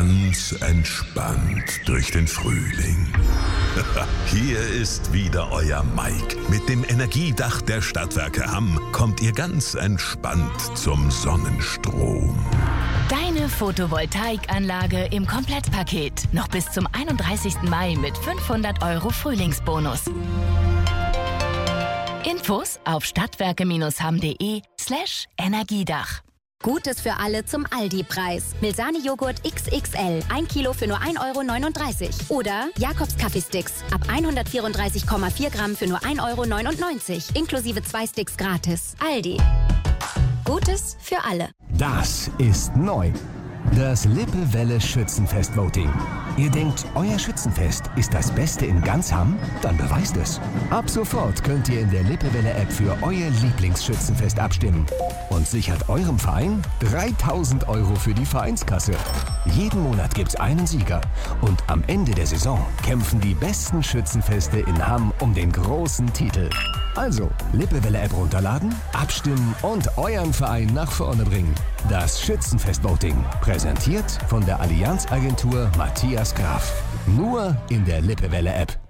ganz entspannt durch den Frühling. Hier ist wieder euer Mike. Mit dem Energiedach der Stadtwerke Hamm kommt ihr ganz entspannt zum Sonnenstrom. Deine Photovoltaikanlage im Komplettpaket. Noch bis zum 31. Mai mit 500 € Frühlingsbonus. Infos auf stadtwerke-hamm.de/Energiedach. Gutes für alle zum Aldi-Preis. Milsani-Joghurt XXL, 1 Kilo für nur 1,39 € Oder Jakobs Kaffeesticks, ab 134,4 Gramm für nur 1,99 €, inklusive 2 Sticks gratis. Aldi. Gutes für alle. Das ist neu. Das Lippe-Welle Schützenfest-Voting. Ihr denkt, euer Schützenfest ist das Beste in ganz Hamm? Dann beweist es. Ab sofort könnt ihr in der Lippe-Welle-App für euer Lieblingsschützenfest abstimmen und sichert eurem Verein 3.000 € für die Vereinskasse. Jeden Monat gibt's einen Sieger und am Ende der Saison kämpfen die besten Schützenfeste in Hamm um den großen Titel. Also, Lippe-Welle-App runterladen, abstimmen und euren Verein nach vorne bringen. Das Schützenfest-Voting, präsentiert von der Allianz-Agentur Matthias Graf. Nur in der Lippe-Welle-App.